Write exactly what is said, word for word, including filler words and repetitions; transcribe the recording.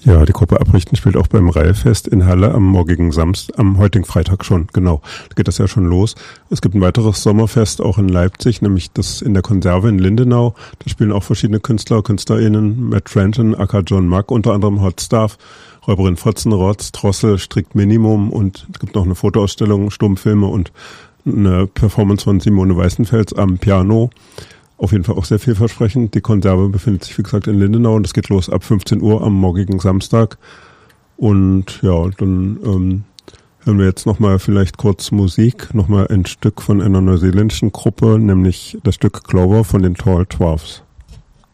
Ja, die Gruppe Abrichten spielt auch beim Reihfest in Halle am morgigen Samstag, am heutigen Freitag schon, genau. Da geht das ja schon los. Es gibt ein weiteres Sommerfest auch in Leipzig, nämlich das in der Konserve in Lindenau. Da spielen auch verschiedene Künstler, KünstlerInnen, Matt Trenton, aka John Mack, unter anderem Hot Stuff, Räuberin Fotzenrotz, Drossel, Strikt Minimum, und es gibt noch eine Fotoausstellung, Stummfilme und eine Performance von Simone Weißenfels am Piano. Auf jeden Fall auch sehr vielversprechend. Die Konserve befindet sich, wie gesagt, in Lindenau, und es geht los ab fünfzehn Uhr am morgigen Samstag. Und ja, dann ähm, hören wir jetzt nochmal vielleicht kurz Musik, nochmal ein Stück von einer neuseeländischen Gruppe, nämlich das Stück Clover von den Tall Dwarfs.